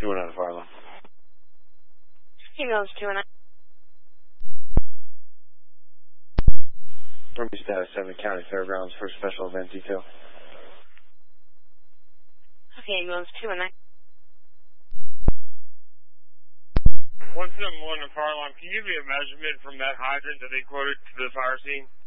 219 fire alarm. Emails 219. Permit status 7 County Fairgrounds for special event detail. Okay, emails 219. 171 fire alarm. Can you give me a measurement from that hydrant that they quoted to the fire scene?